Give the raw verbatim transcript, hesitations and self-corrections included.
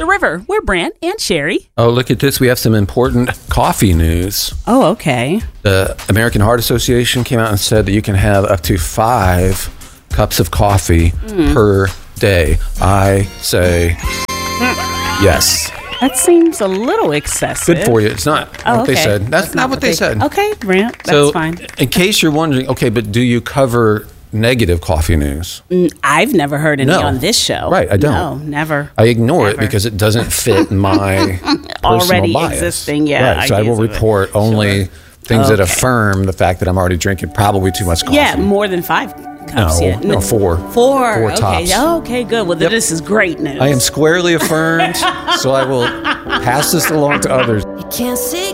The River. We're Brant and Sherry. Oh, look at this. We have some important coffee news. Oh, okay. The American Heart Association came out and said that you can have up to five cups of coffee mm. per day. I say yes. That seems a little excessive. Good for you. It's not oh, what okay. they said. That's, That's not, not what they, they said. Okay, Brant. That's so, fine. In case you're wondering, okay, but do you cover negative coffee news? I've never heard any no. on this show. Right, I don't. No, never. I ignore never. it because it doesn't fit my already personal bias. existing. Yeah, right, so I will report only sure. things okay. that affirm the fact that I'm already drinking probably too much coffee. Yeah, more than five cups. No, yet. no, four. Four. Four okay. tops. Oh, okay, good. Well, yep. this is great news. I am squarely affirmed, so I will pass this along to others. You can't see